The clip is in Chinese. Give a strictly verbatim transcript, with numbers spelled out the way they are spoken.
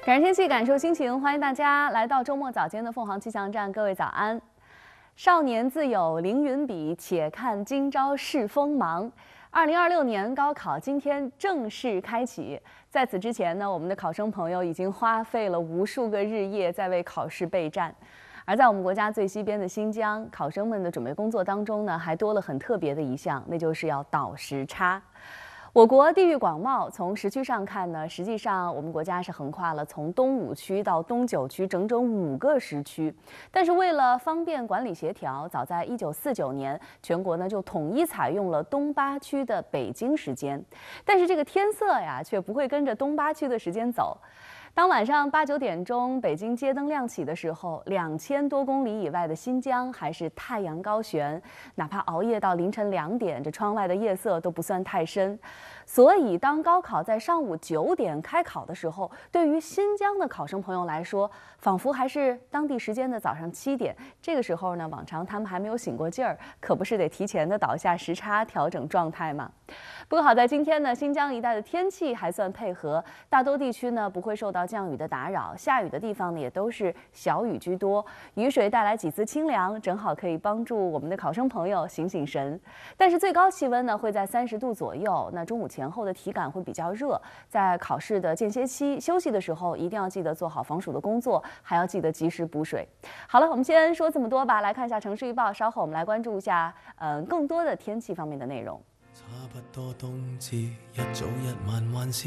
感受天气，感受心情，欢迎大家来到周末早间的凤凰气象站。各位早安！少年自有凌云笔，且看今朝试锋芒。二零二六年高考今天正式开启，在此之前呢，我们的考生朋友已经花费了无数个日夜在为考试备战。而在我们国家最西边的新疆，考生们的准备工作当中呢，还多了很特别的一项，那就是要倒时差。我国地域广袤，从时区上看呢，实际上我们国家是横跨了从东五区到东九区整整五个时区。但是为了方便管理协调，早在一九四九年，全国呢就统一采用了东八区的北京时间。但是这个天色呀，却不会跟着东八区的时间走。当晚上八九点钟，北京街灯亮起的时候，两千多公里以外的新疆还是太阳高悬，哪怕熬夜到凌晨两点，这窗外的夜色都不算太深。所以，当高考在上午九点开考的时候，对于新疆的考生朋友来说，仿佛还是当地时间的早上七点。这个时候呢，往常他们还没有醒过劲儿，可不是得提前的倒下时差，调整状态吗？不过好在今天呢，新疆一带的天气还算配合，大多地区呢不会受到降雨的打扰，下雨的地方呢也都是小雨居多，雨水带来几丝清凉，正好可以帮助我们的考生朋友醒醒神。但是最高气温呢会在三十度左右，那中午前后的体感会比较热，在考试的间歇期休息的时候，一定要记得做好防暑的工作，还要记得及时补水。好了，我们先说这么多吧，来看一下城市预报，稍后我们来关注一下嗯更多的天气方面的内容。 差不多冬至，一早一晚還是